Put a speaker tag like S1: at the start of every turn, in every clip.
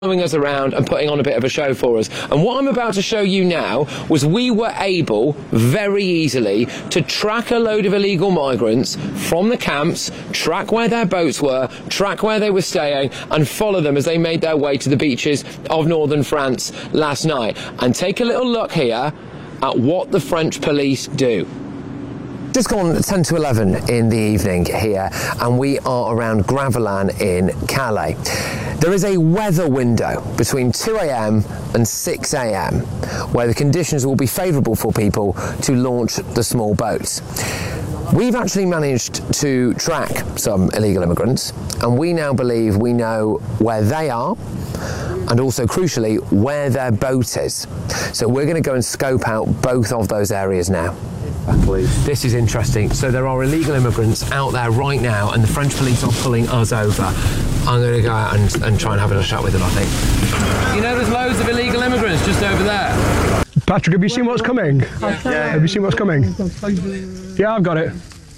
S1: following us around and putting on a bit of a show for us. And what I'm about to show you now was we were able very easily to track a load of illegal migrants from the camps, track where their boats were, track where they were staying, and follow them as they made their way to the beaches of northern France last night. And take a little look here at what the French police do. Just gone 10 to 11 in the evening here, and we are around Gravelines in Calais. There is a weather window between 2 a.m. and 6 a.m. where the conditions will be favourable for people to launch the small boats. We've actually managed to track some illegal immigrants, and we now believe we know where they are and also, crucially, where their boat is. So we're going to go and scope out both of those areas now. This is interesting. So there are illegal immigrants out there right now, and the French police are pulling us over. I'm going to go out and try and have a little chat with them, I think. You know, there's loads of illegal immigrants just over there.
S2: Patrick, have you seen what's coming?
S3: Yeah.
S2: Have you seen what's coming? Yeah, I've got it.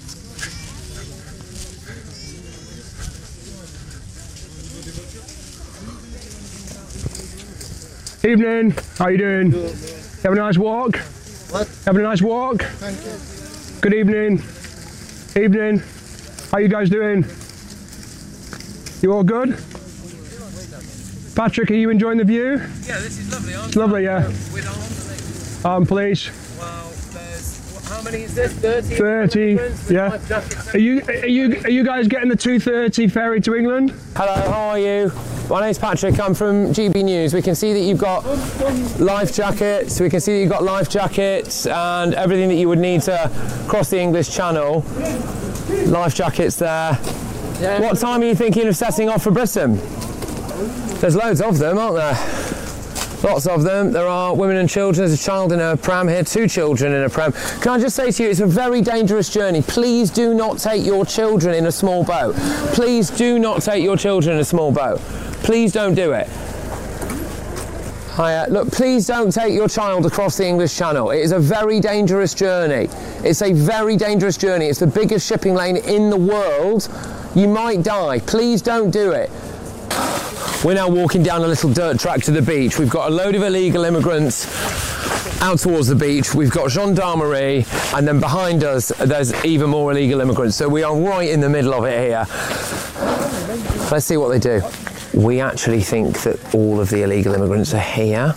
S2: Evening. How you doing? Good. You having a nice walk?
S3: What?
S2: Having a nice walk?
S3: Thank you.
S2: Good evening. Evening. How you guys doing? You all good? Patrick, are you enjoying the view?
S1: Yeah, this is lovely.
S2: It's lovely, yeah.
S1: With
S2: Police.
S1: Wow, there's, how many is this? 30?
S2: 30, yeah. Are you guys getting the 2:30 ferry to England?
S1: Hello, how are you? My name's Patrick, I'm from GB News. We can see that you've got life jackets, we can see that you've got life jackets and everything that you would need to cross the English Channel. Life jackets there. Yeah. What time are you thinking of setting off for Britain? There's loads of them, aren't there? Lots of them. There are women and children. There's a child in a pram here, 2 children in a pram. Can I just say to you, it's a very dangerous journey. Please do not take your children in a small boat. Please do not take your children in a small boat. Please don't do it. Look, please don't take your child across the English Channel. It is a very dangerous journey. It's a very dangerous journey. It's the biggest shipping lane in the world. You might die. Please don't do it. We're now walking down a little dirt track to the beach. We've got a load of illegal immigrants out towards the beach. We've got gendarmerie, and then behind us there's even more illegal immigrants. So we are right in the middle of it here. Let's see what they do. We actually think that all of the illegal immigrants are here.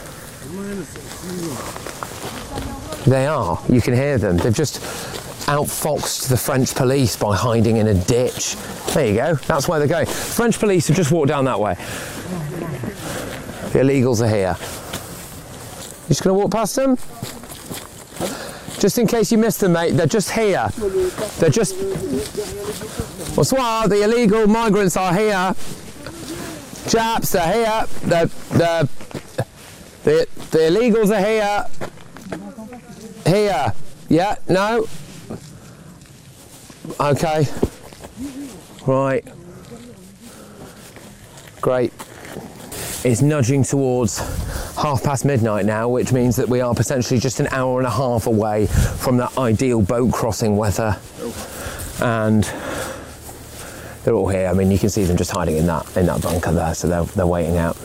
S1: They are. You can hear them. They've just outfoxed the French police by hiding in a ditch. There you go. That's where they're going. French police have just walked down that way. The illegals are here. You just going to walk past them? Just in case you missed them, mate, they're just here. They're just... Bonsoir, the illegal migrants are here. Chaps, they're here. The illegals are here. Here. Yeah, no. Okay. Right. Great. It's nudging towards midnight now, which means that we are potentially just an hour and a half away from that ideal boat crossing weather. And they're all here. I mean, you can see them just hiding in that bunker there, so they're waiting out.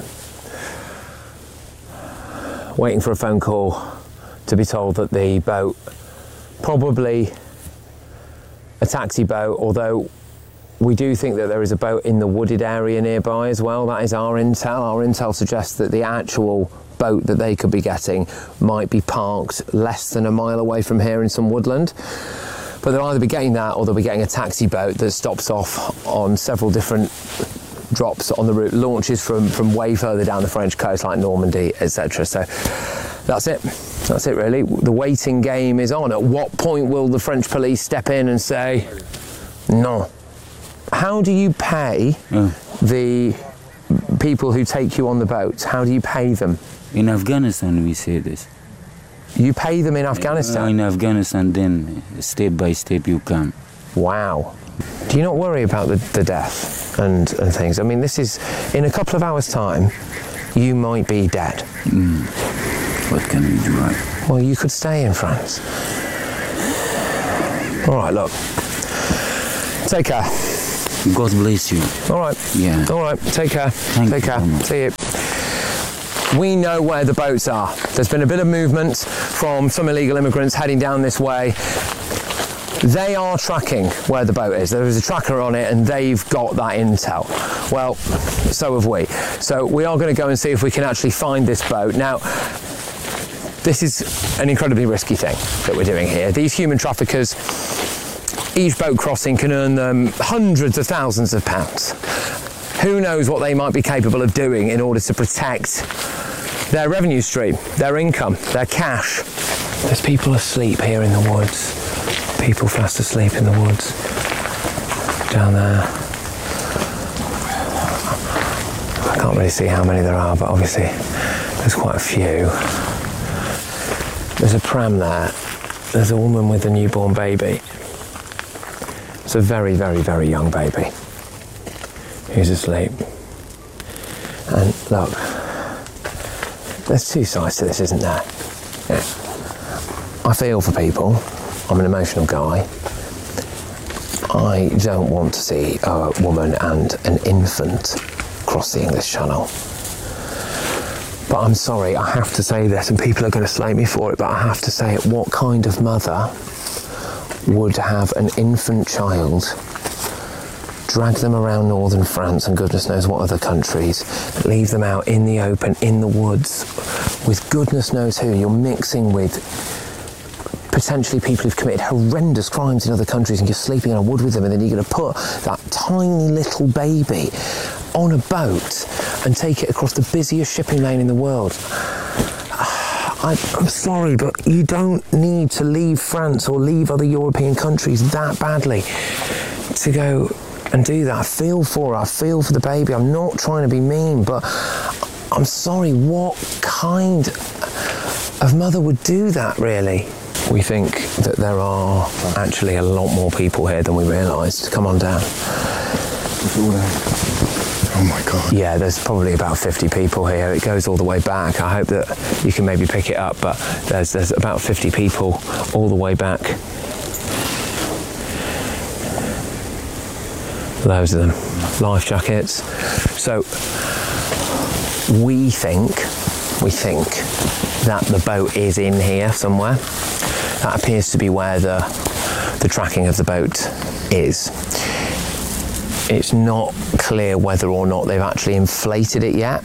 S1: Waiting for a phone call to be told that the boat, probably a taxi boat, although we do think that there is a boat in the wooded area nearby as well. That is our intel. Our intel suggests that the actual boat that they could be getting might be parked less than a mile away from here in some woodland. But they'll either be getting that, or they'll be getting a taxi boat that stops off on several different drops on the route, launches from way further down the French coast, like Normandy, etc. So that's it. That's it, really. The waiting game is on. At what point will the French police step in and say, no? How do you pay the people who take you on the boats? How do you pay them?
S4: In Afghanistan, we say this.
S1: You pay them in Afghanistan?
S4: In Afghanistan, then step by step you come.
S1: Wow. Do you not worry about the death and things? I mean, this is, in a couple of hours' time, you might be dead.
S4: What can we do, right?
S1: Well, you could stay in France. All right, look. Take care.
S4: God bless you.
S1: All right.
S4: Yeah.
S1: All right. Take care.
S4: Thank
S1: Take
S4: you
S1: care.
S4: very much.
S1: See you. We know where the boats are. There's been a bit of movement from some illegal immigrants heading down this way. They are tracking where the boat is. There is a tracker on it and they've got that intel. Well, so have we. So we are going to go and see if we can actually find this boat. Now, this is an incredibly risky thing that we're doing here. These human traffickers, each boat crossing can earn them hundreds of thousands of pounds. Who knows what they might be capable of doing in order to protect their revenue stream, their income, their cash. There's people asleep here in the woods. People fast asleep in the woods. Down there. I can't really see how many there are, but obviously there's quite a few. There's a pram there. There's a woman with a newborn baby. It's a very, very, very young baby who's asleep. And look, there's two sides to this, isn't there? Yeah. I feel for people. I'm an emotional guy. I don't want to see a woman and an infant cross the English Channel. But I'm sorry, I have to say this, and people are going to slate me for it, but I have to say it. What kind of mother would have an infant child, drag them around northern France and goodness knows what other countries, leave them out in the open, in the woods, with goodness knows who? You're mixing with potentially people who've committed horrendous crimes in other countries, and you're sleeping in a wood with them, and then you're going to put that tiny little baby on a boat and take it across the busiest shipping lane in the world. I'm sorry, but you don't need to leave France or leave other European countries that badly to go and do that. I feel for her, I feel for the baby. I'm not trying to be mean, but I'm sorry, what kind of mother would do that, really? We think that there are actually a lot more people here than we realised. Come on down.
S3: Oh my God.
S1: Yeah, there's probably about 50 people here. It goes all the way back. I hope that you can maybe pick it up, but there's about 50 people all the way back. Loads of them. Life jackets. So we think that the boat is in here somewhere. That appears to be where the tracking of the boat is. It's not clear whether or not they've actually inflated it yet.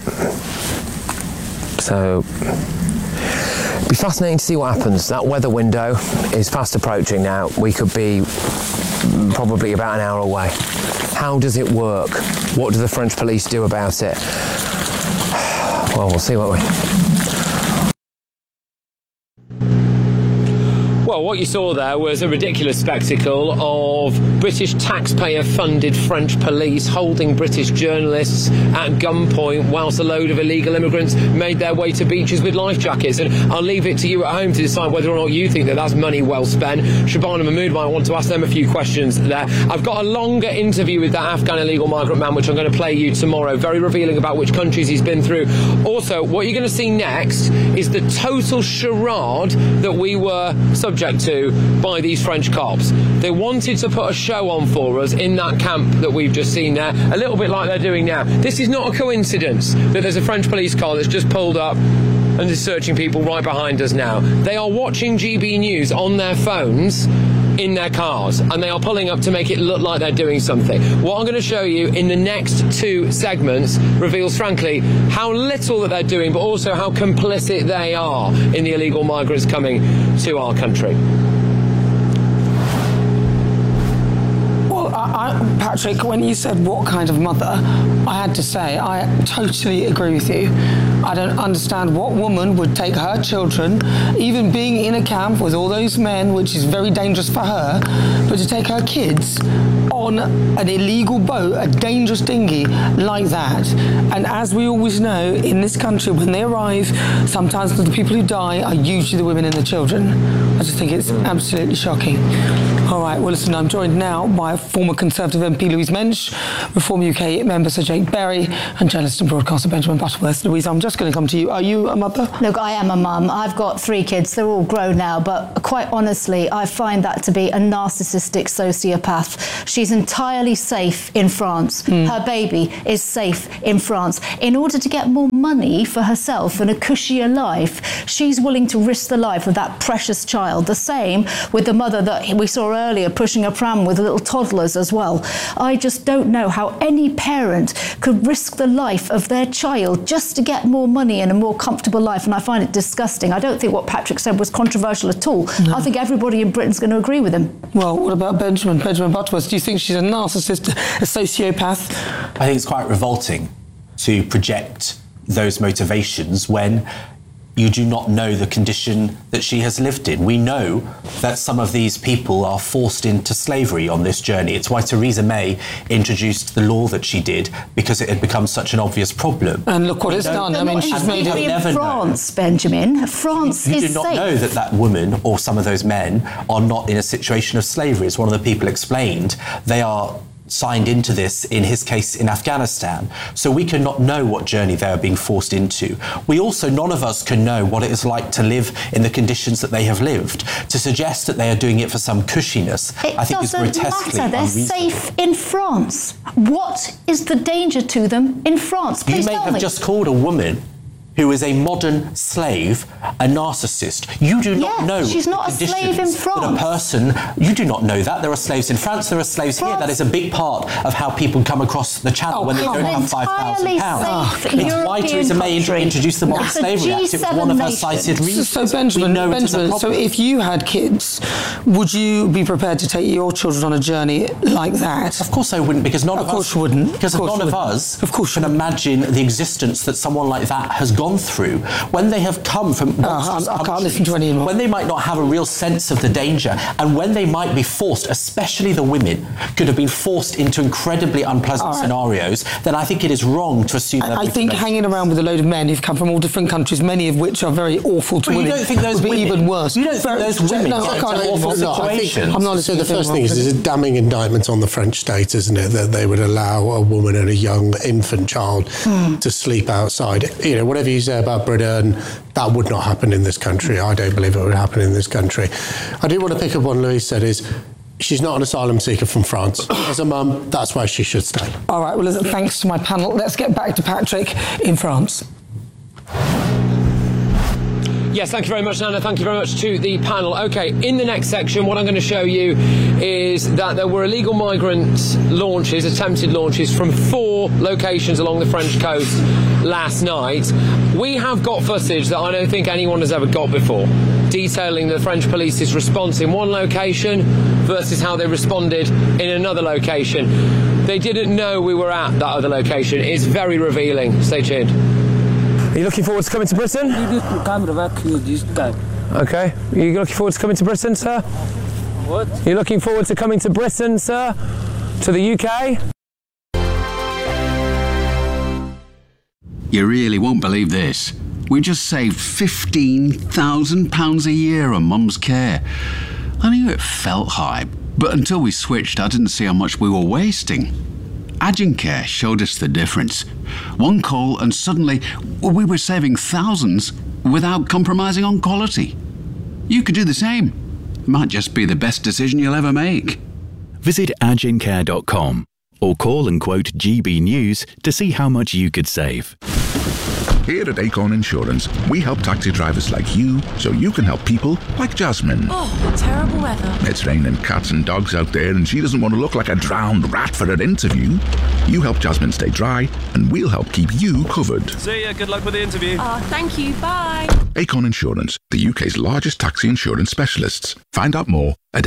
S1: So it'll be fascinating to see what happens. That weather window is fast approaching now. We could be probably about an hour away. How does it work? What do the French police do about it? Well, we'll see, won't we? Well, what you saw there was a ridiculous spectacle of British taxpayer-funded French police holding British journalists at gunpoint whilst a load of illegal immigrants made their way to beaches with life jackets. And I'll leave it to you at home to decide whether or not you think that that's money well spent. Shaban and Mahmood might want to ask them a few questions there. I've got a longer interview with that Afghan illegal migrant man, which I'm going to play you tomorrow, very revealing about which countries he's been through. Also, what you're going to see next is the total charade that we were subject to by these French cops. They wanted to put a show on for us in that camp that we've just seen there, a little bit like they're doing now. This is not a coincidence that there's a French police car that's just pulled up and is searching people right behind us now. They are watching GB News on their phones in their cars, and they are pulling up to make it look like they're doing something. What I'm going to show you in the next two segments reveals, frankly, how little that they're doing, but also how complicit they are in the illegal migrants coming to our country.
S5: Patrick, when you said what kind of mother, I had to say I totally agree with you. I don't understand what woman would take her children, even being in a camp with all those men, which is very dangerous for her, but to take her kids on an illegal boat, a dangerous dinghy like that. And as we always know, in this country, when they arrive, sometimes the people who die are usually the women and the children. I just think it's absolutely shocking. All right, well, listen, I'm joined now by former Conservative MP Louise Mensch, Reform UK member Sir Jake Berry, and journalist and broadcaster Benjamin Butterworth. Louise, I'm just going to come to you. Are you a mother?
S3: Look, I am a mum. I've got 3 kids. They're all grown now, but quite honestly, I find that to be a narcissistic sociopath. She's entirely safe in France. Her baby is safe in France. In order to get more money for herself and a cushier life, she's willing to risk the life of that precious child. The same with the mother that we saw earlier pushing a pram with little toddlers as well. I just don't know how any parent could risk the life of their child just to get more money and a more comfortable life, and I find it disgusting. I don't think what Patrick said was controversial at all. No. I think everybody in Britain's going to agree with him.
S5: Well, what about Benjamin Butterworth? Do you think she's a narcissist, a sociopath?
S6: I think it's quite revolting to project those motivations when you do not know the condition that she has lived in. We know that some of these people are forced into slavery on this journey. It's why Theresa May introduced the law that she did, because it had become such an obvious problem.
S5: And look what it's done. I mean, she's made it.
S3: In France, Benjamin. France
S6: you
S3: is
S6: do not
S3: safe.
S6: know that woman or some of those men are not in a situation of slavery. As one of the people explained, they are signed into this, in his case, in Afghanistan. So we cannot know what journey they are being forced into. We also, none of us can know what it is like to live in the conditions that they have lived. To suggest that they are doing it for some cushiness, I think is grotesquely
S3: unreasonable. They're safe in France. What is the danger to them in France? Please
S6: tell me. You may have just called a woman who is a modern slave, a narcissist. You do not know.
S3: She's not a slave in France.
S6: That a person, you do not know that. There are slaves in France, there are slaves here. That is a big part of how people come across the channel when they don't have £5,000. It's why Theresa May introduced the Modern Slavery Act. It was one of her cited reasons.
S5: So Benjamin, so if you had kids, would you be prepared to take your children on a journey like that?
S6: Of course I wouldn't, because none of us
S5: wouldn't.
S6: Because none of us can imagine the existence that someone like that has gone through when they have come from
S5: I can't listen to any more.
S6: When they might not have a real sense of the danger, and when they might be forced, especially the women, could have been forced into incredibly unpleasant scenarios, then I think it is wrong to assume that.
S5: I think hanging around with a load of men who've come from all different countries, many of which are very awful to women,
S6: you don't think those
S5: would be
S6: women,
S5: even worse.
S6: You don't think those women awful situations?
S2: I'm not. So the first thing is, there's a damning indictment on the French state, isn't it, that they would allow a woman and a young infant child to sleep outside. You know, whatever you say about Britain, that would not happen in this country. I don't believe it would happen in this country. I do want to pick up on Louise said is, she's not an asylum seeker from France. As a mum, that's where she should stay.
S5: All right, well, thanks to my panel. Let's get back to Patrick in France.
S1: Yes, thank you very much, Nana. Thank you very much to the panel. OK, in the next section, what I'm going to show you is that there were illegal migrant launches, attempted launches, from 4 locations along the French coast last night. We have got footage that I don't think anyone has ever got before, detailing the French police's response in one location versus how they responded in another location. They didn't know we were at that other location. It's very revealing. Stay tuned. Are you looking forward to coming to Britain? OK. Are you looking forward to coming to Britain, sir? What? Are you looking forward to coming to Britain, sir? To the UK?
S7: You really won't believe this. We just saved £15,000 a year on Mum's care. I knew it felt high, but until we switched, I didn't see how much we were wasting. Agencare showed us the difference. One call and suddenly we were saving thousands without compromising on quality. You could do the same. It might just be the best decision you'll ever make.
S8: Visit agencare.com or call and quote GB News to see how much you could save.
S9: Here at Acorn Insurance, we help taxi drivers like you so you can help people like Jasmine.
S10: Oh, terrible weather.
S9: It's raining cats and dogs out there and she doesn't want to look like a drowned rat for her interview. You help Jasmine stay dry and we'll help keep you covered.
S10: See ya, good luck with the interview. Thank you, bye.
S9: Acorn Insurance, the UK's largest taxi insurance specialists. Find out more at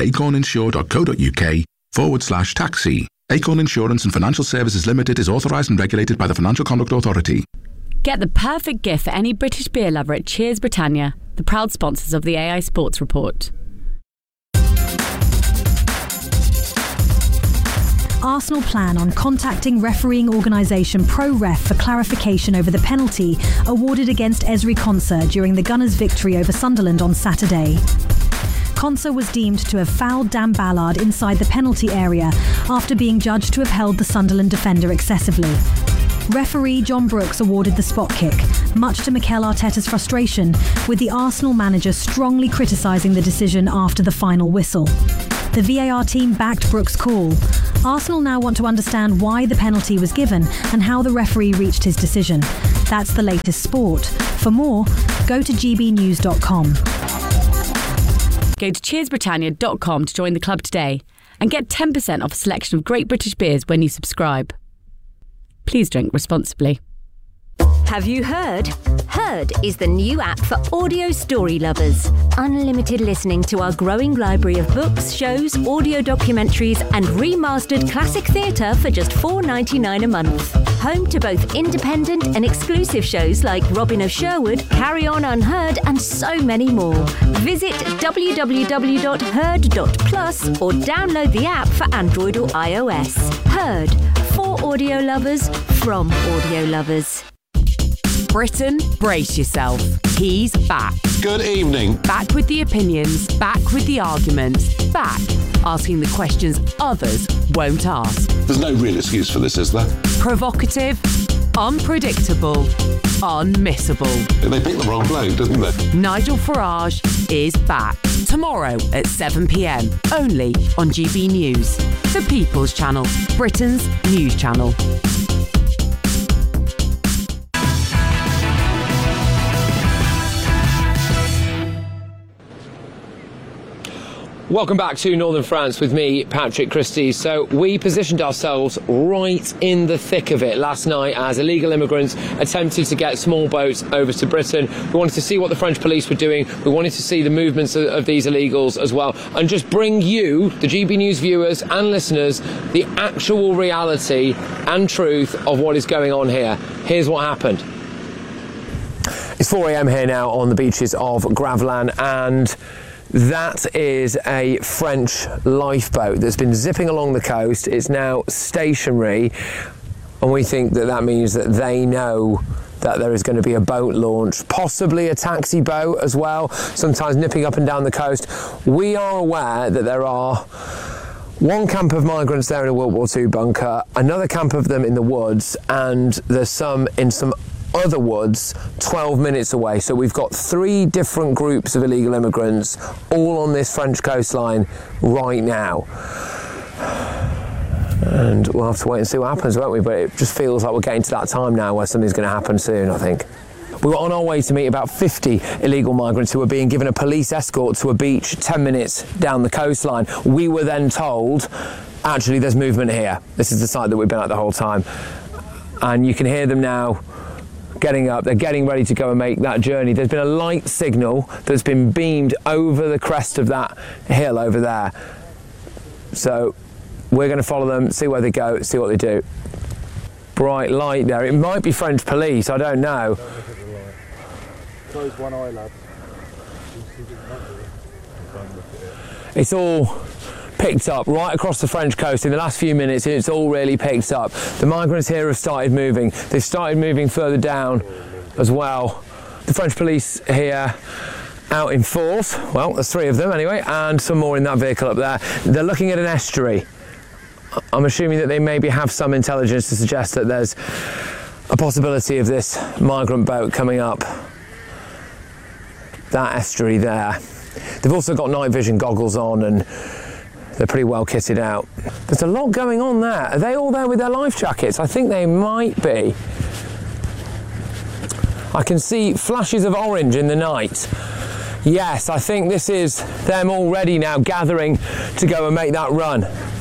S9: acorninsure.co.uk/taxi. Acorn Insurance and Financial Services Limited is authorised and regulated by the Financial Conduct Authority.
S11: Get the perfect gift for any British beer lover at Cheers Britannia, the proud sponsors of the AI Sports Report.
S12: Arsenal plan on contacting refereeing organisation ProRef for clarification over the penalty awarded against Ezri Konsa during the Gunners' victory over Sunderland on Saturday. Konsa was deemed to have fouled Dan Ballard inside the penalty area after being judged to have held the Sunderland defender excessively. Referee John Brooks awarded the spot kick, much to Mikel Arteta's frustration, with the Arsenal manager strongly criticising the decision after the final whistle. The VAR team backed Brooks' call. Arsenal now want to understand why the penalty was given and how the referee reached his decision. That's the latest sport. For more, go to gbnews.com.
S11: Go to cheersbritannia.com to join the club today and get 10% off a selection of great British beers when you subscribe. Please drink responsibly.
S13: Have you heard? Heard is the new app for audio story lovers. Unlimited listening to our growing library of books, shows, audio documentaries and remastered classic theatre for just $4.99 a month. Home to both independent and exclusive shows like Robin of Sherwood, Carry On Unheard and so many more. Visit www.heard.plus or download the app for Android or iOS. Heard. For audio lovers, from audio lovers.
S14: Britain, brace yourself. He's back.
S15: Good evening.
S14: Back with the opinions, back with the arguments, back asking the questions others won't ask.
S15: There's no real excuse for this, is there?
S14: Provocative, unpredictable, unmissable.
S15: They picked the wrong bloke, didn't they?
S14: Nigel Farage is back. Tomorrow at 7 p.m, only on GB News. The People's Channel, Britain's news channel.
S1: Welcome back to Northern France with me, Patrick Christie. So we positioned ourselves right in the thick of it last night as illegal immigrants attempted to get small boats over to Britain. We wanted to see what the French police were doing. We wanted to see the movements of these illegals as well, and just bring you, the GB News viewers and listeners, the actual reality and truth of what is going on here. Here's what happened. It's 4 a.m. here now on the beaches of Gravelines, and that is a French lifeboat that's been zipping along the coast. It's now stationary, and we think that that means that they know that there is going to be a boat launch, possibly a taxi boat as well, sometimes nipping up and down the coast. We are aware that there are one camp of migrants there in a World War II bunker, another camp of them in the woods, and there's some in some other woods 12 minutes away. So we've got 3 different groups of illegal immigrants all on this French coastline right now, and we'll have to wait and see what happens, won't we? But it just feels like we're getting to that time now where something's going to happen soon, I think. We were on our way to meet about 50 illegal migrants who were being given a police escort to a beach 10 minutes down the coastline. We were then told, actually, there's movement here. This is the site that we've been at the whole time, and you can hear them now getting up. They're getting ready to go and make that journey. There's been a light signal that's been beamed over the crest of that hill over there. So we're going to follow them, see where they go, see what they do. Bright light there. It might be French police, I don't know.
S16: Close one eye, lad.
S1: It's all picked up right across the French coast in the last few minutes. It's all really picked up. The migrants here have started moving. They've started moving further down as well. The French police here out in force. Well, there's 3 of them anyway, and some more in that vehicle up there. They're looking at an estuary. I'm assuming that they maybe have some intelligence to suggest that there's a possibility of this migrant boat coming up that estuary there. They've also got night vision goggles on, and they're pretty well kitted out. There's a lot going on there. Are they all there with their life jackets? I think they might be. I can see flashes of orange in the night. Yes, I think this is them already now gathering to go and make that run.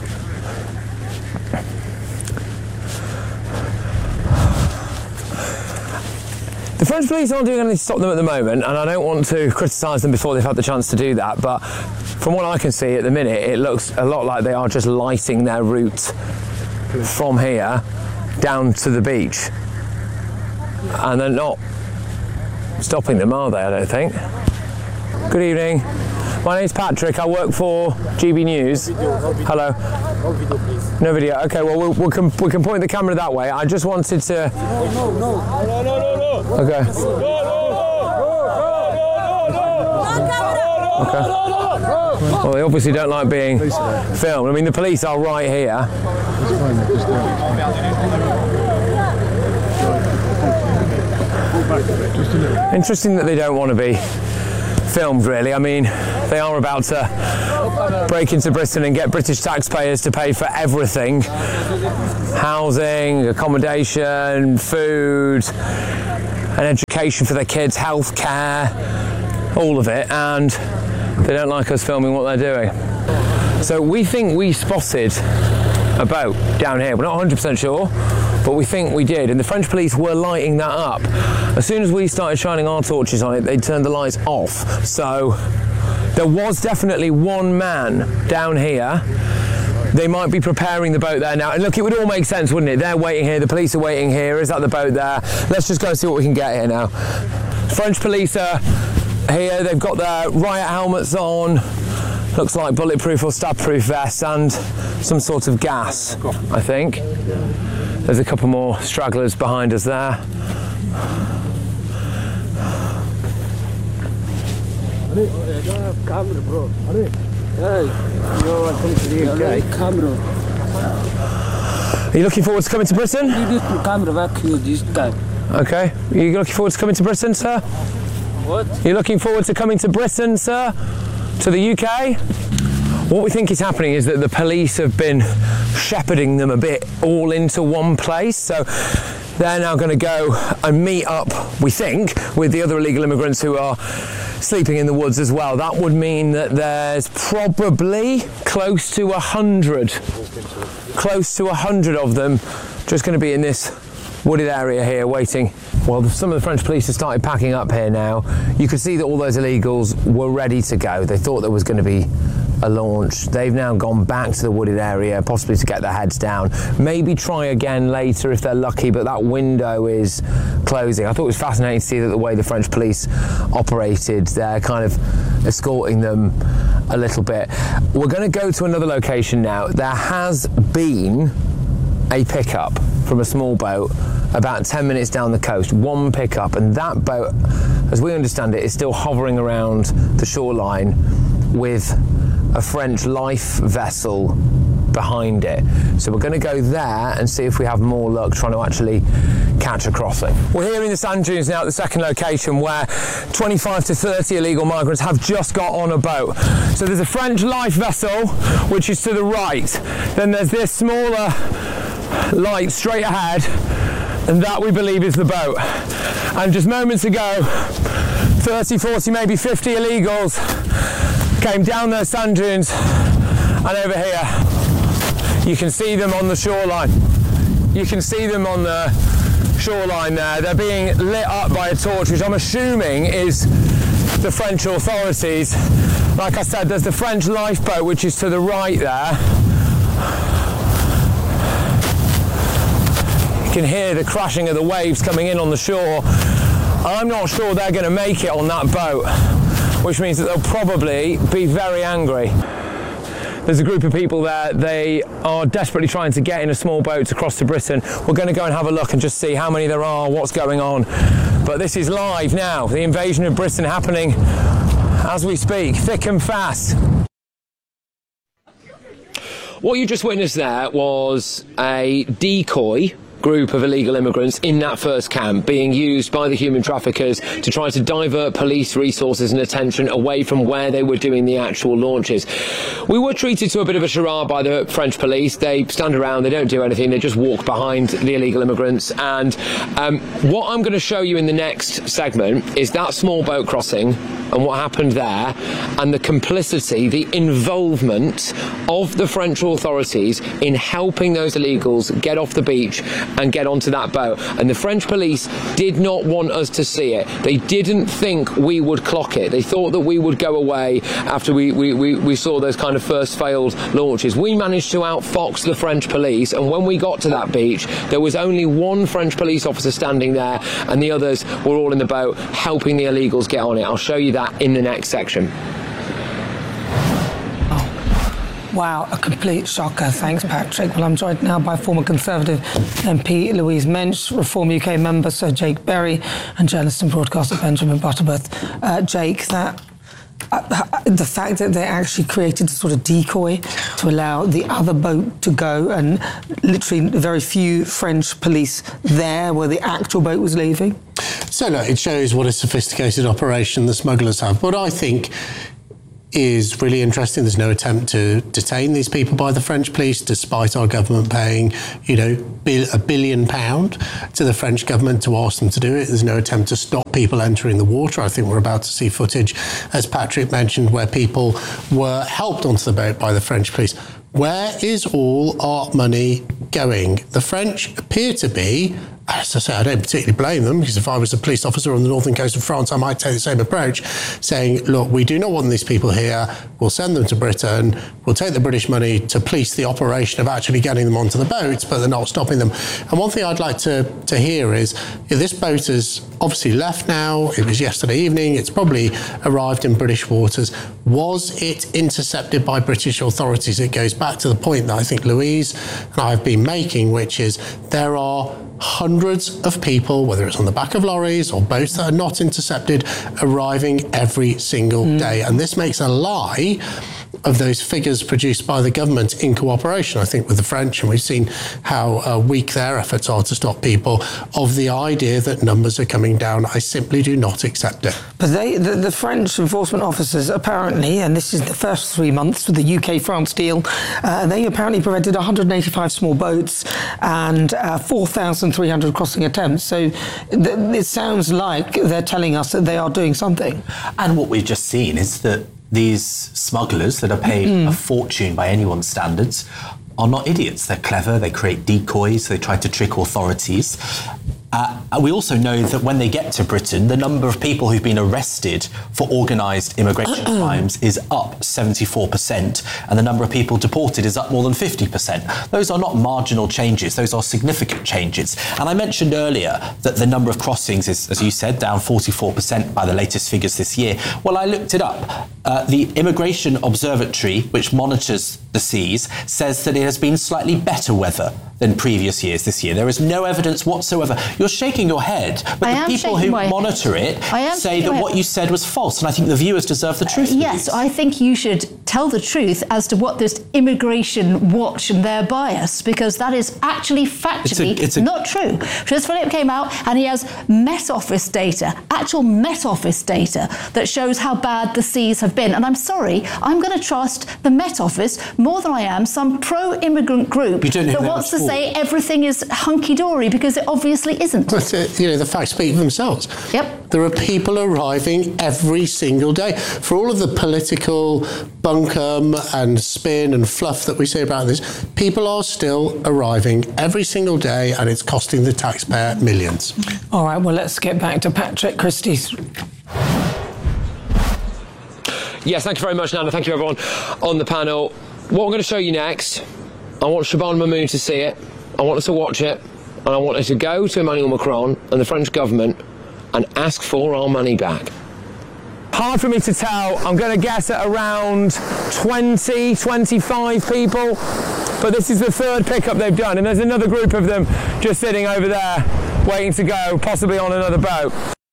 S1: The French police aren't doing anything to stop them at the moment, and I don't want to criticise them before they've had the chance to do that, but from what I can see at the minute, it looks a lot like they are just lighting their route from here down to the beach. And they're not stopping them, are they, I don't think? Good evening. My name's Patrick. I work for GB News. Hello.
S16: No video, please.
S1: No video. Okay, well, we can point the camera that way. I just wanted to...
S16: No.
S1: Okay. Okay. Well, they obviously don't like being filmed. I mean, the police are right here. Interesting that they don't want to be filmed, really. I mean, they are about to break into Britain and get British taxpayers to pay for everything. Housing, accommodation, food, and education for their kids, health care, all of it, and they don't like us filming what they're doing. So we think we spotted a boat down here. We're not 100% sure, but we think we did, and the French police were lighting that up. As soon as we started shining our torches on it, they turned the lights off. So there was definitely one man down here. They might be preparing the boat there now. And look, it would all make sense, wouldn't it? They're waiting here, the police are waiting here. Is that the boat there? Let's just go see what we can get here now. French police are here. They've got their riot helmets on. Looks like bulletproof or stab-proof vests and some sort of gas, I think. There's a couple more stragglers behind us there.
S16: Camera, bro. Hey, you're welcome to the UK. Camera.
S1: Are you looking forward to coming to Britain?
S16: Camera back here, this guy.
S1: Okay. Are you looking forward to coming to Britain, sir?
S16: What?
S1: Are you looking forward to coming to Britain, sir? To the UK? What we think is happening is that the police have been shepherding them a bit all into one place. So they're now going to go and meet up, we think, with the other illegal immigrants who are sleeping in the woods as well. That would mean that there's probably close to 100 of them just going to be in this wooded area here waiting. Well, some of the French police have started packing up here now. You could see that all those illegals were ready to go. They thought there was going to be a launch. They've now gone back to the wooded area, possibly to get their heads down. Maybe try again later if they're lucky, but that window is closing. I thought it was fascinating to see that the way the French police operated. They're kind of escorting them a little bit. We're going to go to another location now. There has been a pickup from a small boat about 10 minutes down the coast, one pickup, and that boat, as we understand it, is still hovering around the shoreline with a French life vessel behind it. So we're going to go there and see if we have more luck trying to actually catch a crossing. We're here in the sand dunes now at the second location where 25 to 30 illegal migrants have just got on a boat. So there's a French life vessel which is to the right. Then there's this smaller light straight ahead, and that we believe is the boat. And just moments ago, 30, 40, maybe 50 illegals came down those sand dunes, and over here you can see them on the shoreline. You can see them on the shoreline there. They're being lit up by a torch, which I'm assuming is the French authorities. Like I said, there's the French lifeboat, which is to the right there. You can hear the crashing of the waves coming in on the shore. I'm not sure they're going to make it on that boat, which means that they'll probably be very angry. There's a group of people there. They are desperately trying to get in a small boat to cross to Britain. We're going to go and have a look and just see how many there are, what's going on. But this is live now. The invasion of Britain happening as we speak, thick and fast. What you just witnessed there was a decoy group of illegal immigrants in that first camp being used by the human traffickers to try to divert police resources and attention away from where they were doing the actual launches. We were treated to a bit of a charade by the French police. They stand around, they don't do anything, they just walk behind the illegal immigrants. And what I'm going to show you in the next segment is that small boat crossing and what happened there, and the complicity, the involvement of the French authorities in helping those illegals get off the beach and get onto that boat. And the French police did not want us to see it. They didn't think we would clock it. They thought that we would go away after we saw those kind of first failed launches. We managed to outfox the French police, and when we got to that beach, there was only one French police officer standing there, and the others were all in the boat helping the illegals get on it. I'll show you that in the next section.
S5: Wow, a complete shocker. Thanks, Patrick. Well, I'm joined now by former Conservative MP Louise Mensch, Reform UK member Sir Jake Berry, and journalist and broadcaster Benjamin Butterworth. Jake, that The fact that they actually created a sort of decoy to allow the other boat to go, and literally very few French police there where the actual boat was leaving.
S2: So look, it shows what a sophisticated operation the smugglers have. What I think is really interesting, there's no attempt to detain these people by the French police, despite our government paying, £1 billion to the French government to ask them to do it. There's no attempt to stop people entering the water. I think we're about to see footage, as Patrick mentioned, where people were helped onto the boat by the French police. Where is all our money going? The French appear to be, as I say, I don't particularly blame them, because if I was a police officer on the northern coast of France, I might take the same approach, saying, look, we do not want these people here. We'll send them to Britain. We'll take the British money to police the operation of actually getting them onto the boats, but they're not stopping them. And one thing I'd like to hear is, if this boat has obviously left now, it was yesterday evening, it's probably arrived in British waters. Was it intercepted by British authorities? It goes back to the point that I think Louise and I have been making, which is there are hundreds of people, whether it's on the back of lorries or boats that are not intercepted, arriving every single day. And this makes a lie of those figures produced by the government in cooperation, I think, with the French, and we've seen how weak their efforts are to stop people, of the idea that numbers are coming down. I simply do not accept it.
S5: But the French enforcement officers apparently, and this is the first 3 months with the UK-France deal, they apparently prevented 185 small boats and 4,300 crossing attempts. So it sounds like they're telling us that they are doing something.
S6: And what we've just seen is that these smugglers that are paid a fortune by anyone's standards are not idiots. They're clever, they create decoys, they try to trick authorities. We also know that when they get to Britain, the number of people who've been arrested for organised immigration crimes is up 74%, and the number of people deported is up more than 50%. Those are not marginal changes, those are significant changes. And I mentioned earlier that the number of crossings is, as you said, down 44% by the latest figures this year. Well, I looked it up. The Immigration Observatory, which monitors the seas, says that it has been slightly better weather than previous years this year. There is no evidence whatsoever. You're shaking your head, but the people who monitor it say that what you said was false, and I think the viewers deserve the truth.
S3: Yes, I think you should tell the truth as to what this immigration watch and their bias, because that is actually factually not true. Tris Philip came out and he has Met Office data, actual Met Office data, that shows how bad the seas have been. And I'm sorry, I'm going to trust the Met Office more than I am some pro-immigrant group that wants to say everything is hunky-dory, because it obviously isn't.
S2: But, the facts speak for themselves.
S3: Yep.
S2: There are people arriving every single day. For all of the political bunkum and spin and fluff that we say about this, people are still arriving every single day, and it's costing the taxpayer millions.
S5: All right, well, let's get back to Patrick Christie's.
S1: Yes, thank you very much, Nana. Thank you, everyone on the panel. What I'm going to show you next, I want Shaban Mahmoud to see it. I want us to watch it. And I want us to go to Emmanuel Macron and the French government and ask for our money back. Hard for me to tell. I'm going to guess at around 20, 25 people. But this is the third pickup they've done. And there's another group of them just sitting over there, waiting to go, possibly on another boat.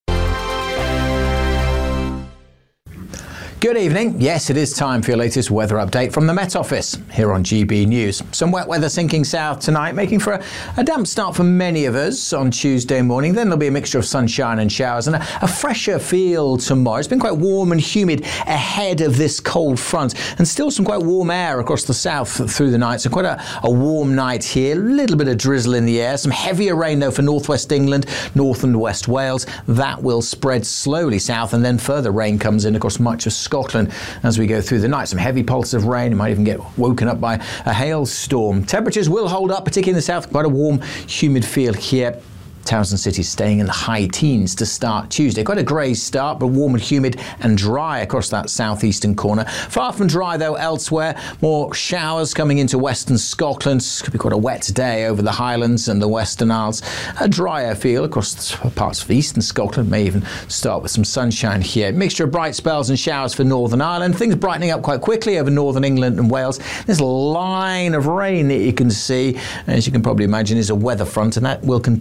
S17: Good evening. Yes, it is time for your latest weather update from the Met Office here on GB News. Some wet weather sinking south tonight, making for a damp start for many of us on Tuesday morning. Then there'll be a mixture of sunshine and showers and a fresher feel tomorrow. It's been quite warm and humid ahead of this cold front, and still some quite warm air across the south through the night. So quite a warm night here. A little bit of drizzle in the air. Some heavier rain though for northwest England, north and west Wales. That will spread slowly south, and then further rain comes in across much of Scotland as we go through the night. Some heavy pulses of rain. It might even get woken up by a hailstorm. Temperatures will hold up, particularly in the south. Quite a warm, humid feel here. Towns and cities staying in the high teens to start Tuesday. Quite a grey start, but warm and humid and dry across that southeastern corner. Far from dry, though, elsewhere. More showers coming into western Scotland. Could be quite a wet day over the Highlands and the Western Isles. A drier feel across parts of eastern Scotland. May even start with some sunshine here. Mixture of bright spells and showers for Northern Ireland. Things brightening up quite quickly over northern England and Wales. This line of rain that you can see, as you can probably imagine, is a weather front, and that will continue to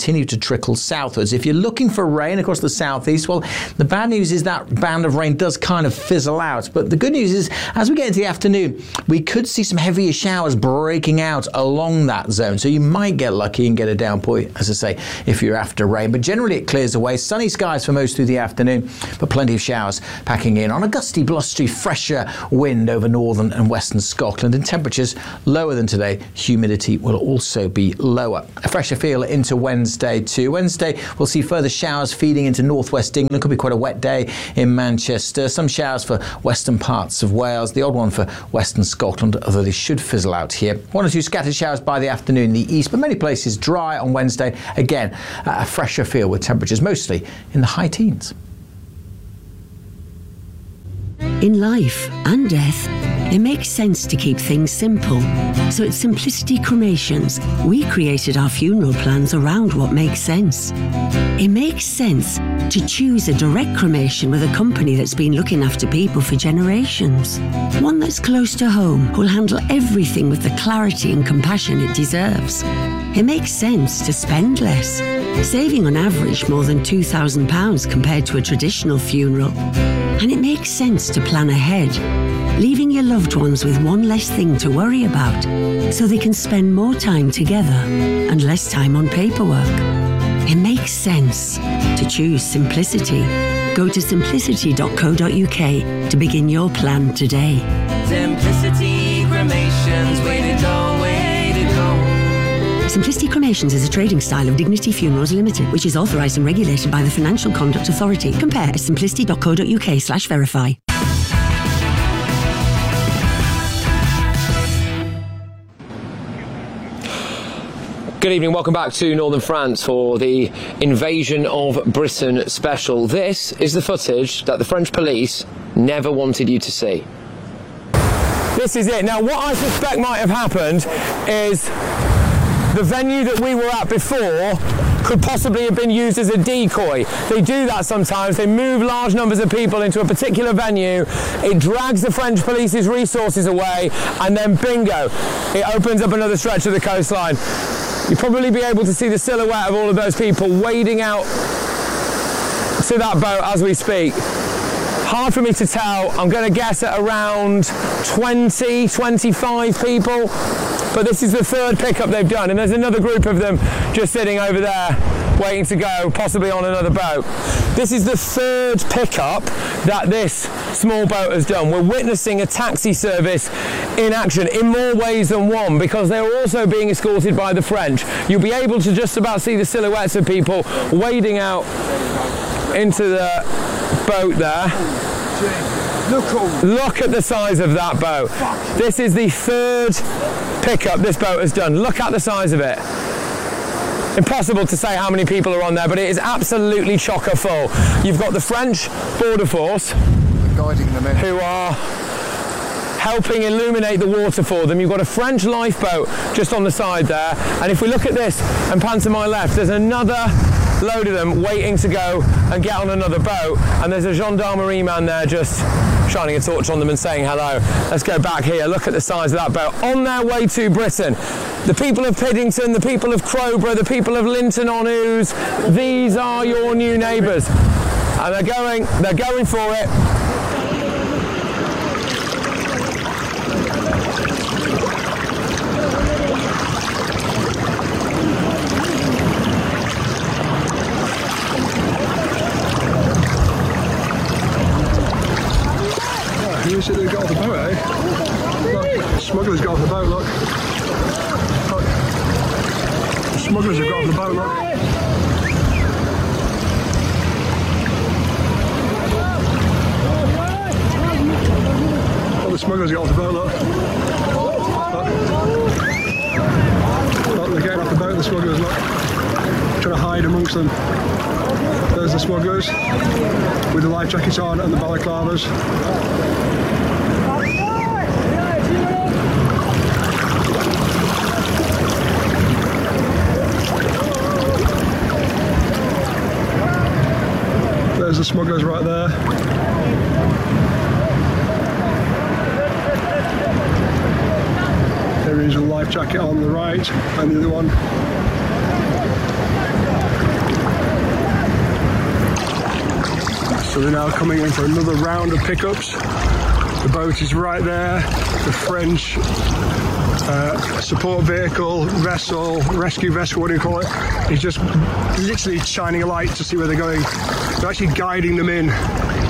S17: trickle southwards. If you're looking for rain across the southeast, well, the bad news is that band of rain does kind of fizzle out. But the good news is, as we get into the afternoon, we could see some heavier showers breaking out along that zone. So you might get lucky and get a downpour, as I say, if you're after rain. But generally it clears away. Sunny skies for most through the afternoon, but plenty of showers packing in on a gusty, blustery, fresher wind over northern and western Scotland, and temperatures lower than today. Humidity will also be lower. A fresher feel into Wednesday too. Wednesday we'll see further showers feeding into northwest England. Could be quite a wet day in Manchester. Some showers for western parts of Wales, the odd one for western Scotland, although they should fizzle out here. One or two scattered showers by the afternoon in the east, but many places dry on Wednesday. Again, a fresher feel with temperatures mostly in the high teens.
S18: In life and death, it makes sense to keep things simple. So at Simplicity Cremations, we created our funeral plans around what makes sense. It makes sense to choose a direct cremation with a company that's been looking after people for generations. One that's close to home, who'll handle everything with the clarity and compassion it deserves. It makes sense to spend less, saving on average more than £2,000 compared to a traditional funeral. And it makes sense to plan ahead, leaving your loved ones with one less thing to worry about, so they can spend more time together and less time on paperwork. It makes sense to choose simplicity. Go to simplicity.co.uk to begin your plan today.
S19: Simplicity Cremations, way to go, way to go.
S18: Simplicity Cremations is a trading style of Dignity Funerals Limited, which is authorised and regulated by the Financial Conduct Authority. Compare at simplicity.co.uk/verify.
S1: Good evening, welcome back to Northern France for the Invasion of Britain special. This is the footage that the French police never wanted you to see. This is it. Now, what I suspect might have happened is the venue that we were at before could possibly have been used as a decoy. They do that sometimes. They move large numbers of people into a particular venue. It drags the French police's resources away, and then bingo, it opens up another stretch of the coastline. You'll probably be able to see the silhouette of all of those people wading out to that boat as we speak. Hard for me to tell. I'm going to guess at around 20, 25 people. But this is the third pickup they've done, and there's another group of them just sitting over there waiting to go, possibly on another boat. This is the third pickup that this small boat has done. We're witnessing a taxi service in action in more ways than one, because they're also being escorted by the French. You'll be able to just about see the silhouettes of people wading out into the boat there. Look at the size of that boat. This is the third pickup this boat has done. Look at the size of it. Impossible to say how many people are on there, but it is absolutely chocker full. You've got the French border force
S20: guiding them in,
S1: who are helping illuminate the water for them. You've got a French lifeboat just on the side there, and if we look at this and pan to my left, there's another load of them waiting to go and get on another boat, and there's a gendarmerie man there just shining a torch on them and saying hello. Let's go back here. Look at the size of that boat. On their way to Britain. The people of Piddington, the people of Crowborough, the people of Linton-on-Ouse, these are your new neighbours. And they're going for it.
S20: Who is it that got off the boat, eh? Look, smugglers got off the boat, look. Look. The smugglers have got off the boat, look. Look, the smugglers got off the boat, look. Look, they're getting off the boat, the smugglers, look. Trying to hide amongst them. There's the smugglers with the life jackets on and the balaclavas. There's the smugglers right there. There is a life jacket on the right, and the other one So they're now coming in for another round of pickups. The boat is right there. The French support vehicle, vessel, rescue vessel, what do you call it, is just literally shining a light to see where they're going. They're actually guiding them in